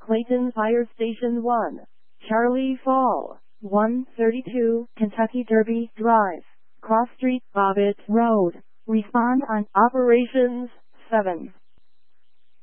Clayton Fire Station 1, Charlie Fall, 132 Kentucky Derby Drive, Cross Street, Bobbitt Road. Respond on Operations 7.